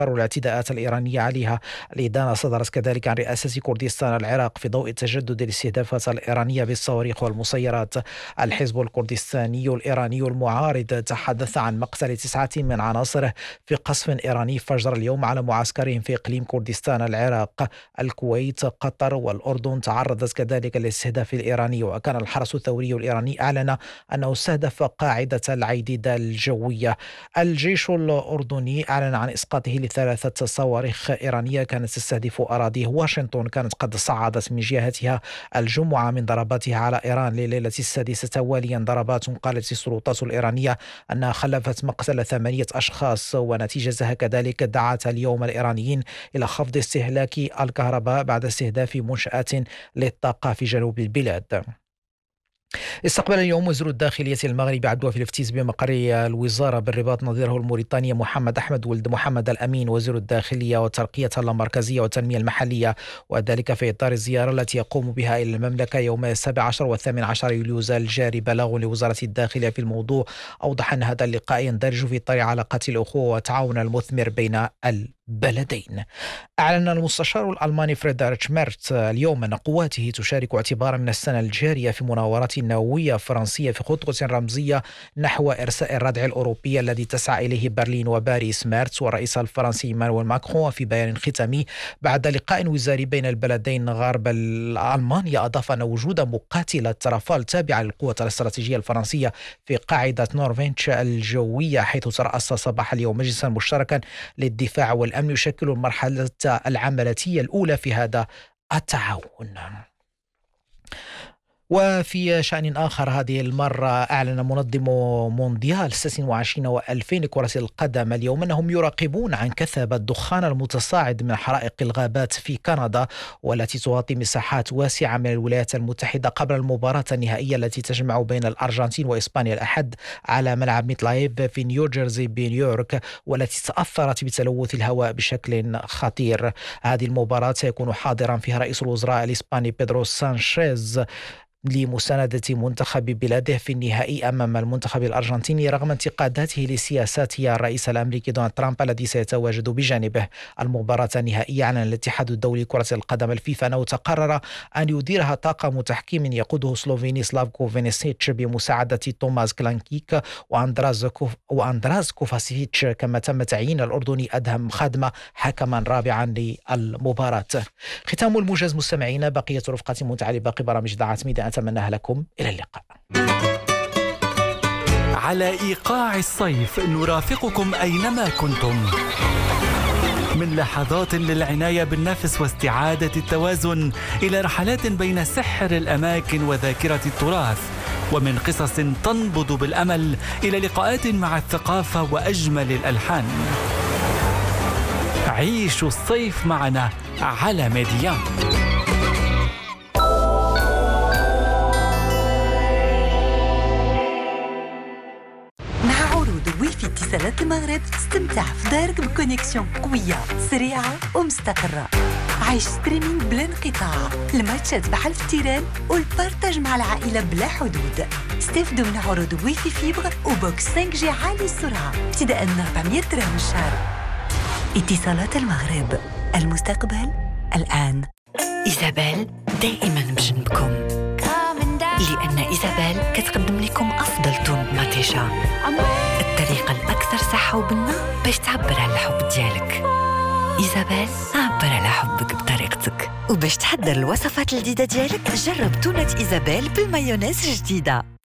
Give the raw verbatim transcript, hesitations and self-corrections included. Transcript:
الاعتداءات الإيرانية عليها. الإدانة صدرت كذلك عن رئاسة كردستان العراق في ضوء تجدد الاستهدافات الإيرانية بالصواريخ والمسيرات. الحزب الكردستاني الإيراني المعارض تحدث عن مقتل تسعة من عناصره في قصف إيراني فجر اليوم على معسكرهم في إقليم كردستان العراق. الكويت، قطر والأردن تعرضت كذلك للاستهداف الإيراني، وكان الحرس الثوري الإيراني أعلن أنه استهدف قاعدة العيديدة الجوية. الجيش الأردني أعلن عن إسقاطه لثلاثة صواريخ إيرانية كانت تستهدف أراضيه. واشنطن كانت قد صعدت من جهتها الجمعة من ضرباتها على إيران لليلة السادسة تواليا ضربات قالت السلطات الإيرانية أنها خلفت مقتل ثمانية أشخاص، ونتيجتها كذلك دعت اليوم الإيرانيين إلى خفض استهلاك الكهرباء بعد استهداف منشآت للطاقة في جنوب البلاد. استقبل اليوم وزير الداخلية المغربي عبد الوهاب الفتيس بمقر الوزارة بالرباط نظيره الموريتاني محمد أحمد ولد محمد الأمين وزير الداخلية والترقية اللامركزية والتنمية المحلية، وذلك في إطار الزيارة التي يقوم بها إلى المملكة يوم السابع عشر والثامن عشر يوليوز الجاري. بلاغ لوزارة الداخلية في الموضوع أوضح أن هذا اللقاء يندرج في إطار علاقات الأخوة والتعاون المثمر بين البلدين. أعلن المستشار الألماني فريدريش ميرتز اليوم أن قواته تشارك اعتبارا من السنة الجارية في مناورات نووية فرنسية في خطوة رمزية نحو إرساء الردع الأوروبي الذي تسعى إليه برلين وباريس. ميرتز والرئيس الفرنسي إيمانويل ماكرون في بيان ختامي بعد لقاء وزاري بين البلدين غرب ألمانيا أضاف أن وجود مقاتلة رافال تابعة للقوة الاستراتيجية الفرنسية في قاعدة نورفيتش الجوية حيث ترأس صباح اليوم مجلسا مشتركا للدفاع والأمن يشكل المرحلة العملياتية الأولى في هذا التعاون. وفي شأن آخر، هذه المرة أعلن منظم مونديال ستة وعشرين وألفين لكرة القدم اليوم أنهم يراقبون عن كثب الدخان المتصاعد من حرائق الغابات في كندا والتي تغطي مساحات واسعة من الولايات المتحدة قبل المباراة النهائية التي تجمع بين الأرجنتين وإسبانيا الأحد على ملعب ميت لايف في نيوجيرسي بنيويورك، والتي تأثرت بتلوث الهواء بشكل خطير. هذه المباراة سيكون حاضرا فيها رئيس الوزراء الإسباني بيدرو سانشيز لمساندة منتخب بلاده في النهائي أمام المنتخب الأرجنتيني رغم انتقاداته لسياسات الرئيس الأمريكي دونالد ترامب الذي سيتواجد بجانبه. المباراة النهائية أعلن الاتحاد الدولي لكرة القدم الفيفا أنه تقرر أن يديرها طاقم تحكيم يقوده سلوفيني سلافكو فينيسيتش بمساعدة توماس كلانكيك وأندراز كوف وأندراز كوفاسيتش، كما تم تعيين الأردني أدهم خادمة حكما رابعا للمباراة. ختام الموجز مستمعين، بقية رفقة متعة لباقي برامج دعاة ميدان أتمنى لكم إلى اللقاء. على إيقاع الصيف نرافقكم أينما كنتم، من لحظات للعناية بالنفس واستعادة التوازن إلى رحلات بين سحر الأماكن وذاكرة التراث، ومن قصص تنبض بالأمل إلى لقاءات مع الثقافة وأجمل الألحان. عيشوا الصيف معنا على ميديان. في اتصالات المغرب تستمتع في دارك بكونيكسيون قوية سريعة ومستقرة. عيش ستريمينج بلا انقطاع، الماتشات بحال في التيران والبارتاج مع العائلة بلا حدود. استفدوا من عروض ويفي فيبر وبوكس خمسة جي عالي السرعة ابتداء من أربعمية درهم الشهر. اتصالات المغرب، المستقبل الآن. إيزابيل دائما بجنبكم، لأن إيزابيل كتقدم لكم أفضل طون ماتيشا، الطريقة الأكثر صحة وبنة باش تعبر على الحب ديالك. إيزابيل، عبر على حبك بطريقتك. وباش تحضر الوصفات الجديدة ديالك جرب تونة إيزابيل بالمايونيز جديدة.